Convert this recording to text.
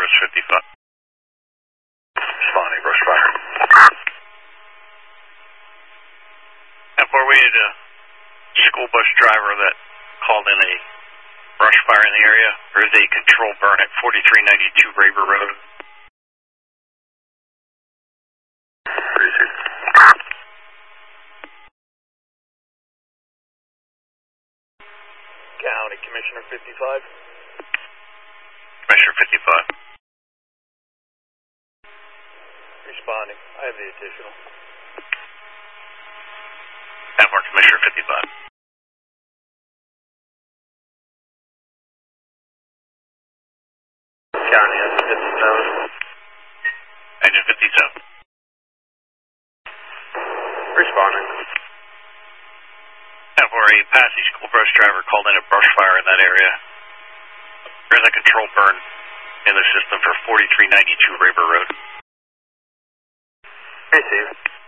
Travis 55. Responding, brush fire. How far away did a school bus driver that called in a brush fire in the area? There is a control burn at 4392 Raber Road. County Commissioner 55. Commissioner 55. Responding. I have the additional. Avatar Commissioner 55. County engine 57. Engine 57. Responding. For a passing school bus driver called in a brush fire in that area. There's a control burn in the system for 4392 Raber Road. Hey, Steve.